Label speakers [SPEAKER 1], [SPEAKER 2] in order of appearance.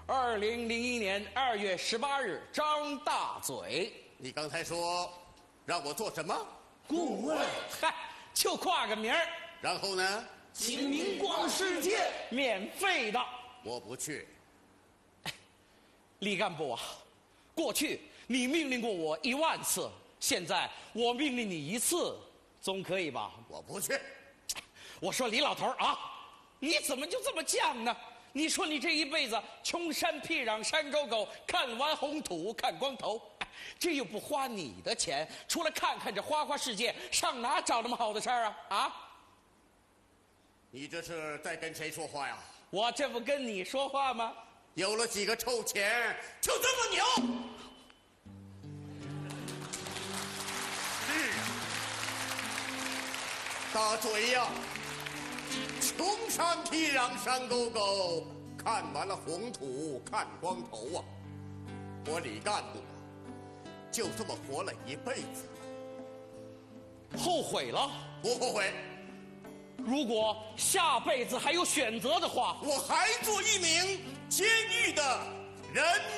[SPEAKER 1] 2001年2月18日，张大嘴。
[SPEAKER 2] 你刚才说让我做什么？
[SPEAKER 1] 顾问。嗨，就挂个名儿。
[SPEAKER 2] 然后呢？
[SPEAKER 1] 请您逛世界，免费的。
[SPEAKER 2] 我不去。
[SPEAKER 1] 李干部啊，过去你命令过我1万次，现在我命令你1次，总可以吧？
[SPEAKER 2] 我不去。
[SPEAKER 1] 我说李老头啊，你怎么就这么犟呢？你说你这一辈子穷山僻壤山沟沟，看完红土看光头，这又不花你的钱，除了看看这花花世界，上哪找那么好的事儿啊？啊！
[SPEAKER 2] 你这是在跟谁说话呀？
[SPEAKER 1] 我这不跟你说话吗？
[SPEAKER 2] 有了几个臭钱，就这么牛？是啊，大嘴呀！穷山僻壤山沟沟，看完了红土看光头啊！我李干部就这么活了一辈子，
[SPEAKER 1] 后悔了？
[SPEAKER 2] 不后悔。
[SPEAKER 1] 如果下辈子还有选择的话，
[SPEAKER 2] 我还做一名监狱的人。